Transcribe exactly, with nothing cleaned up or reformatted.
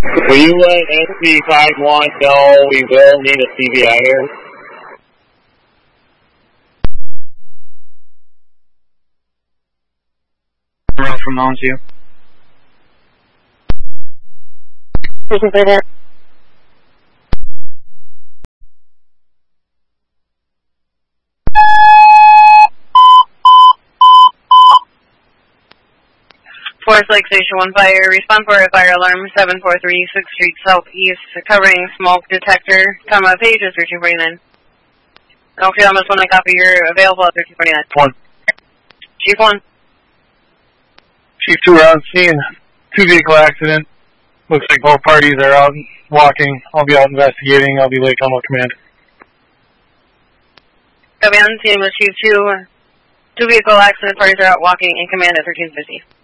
Will you let S B five one know we will need a C V I here? From Mounds View. Pushing for that. Forest Lake Station one fire, respond for a fire alarm, seven four three sixth Street Southeast, covering smoke detector, comma, page is thirteen forty-nine. Okay, almost one, I copy, you're available at thirteen forty-nine. One. Chief one. Chief two, we're on scene. Two vehicle accident. Looks like both parties are out walking. I'll be out investigating. I'll be Lake Elmo Command. Copy on scene with Chief two. Two vehicle accident, parties are out walking in command at thirteen fifty.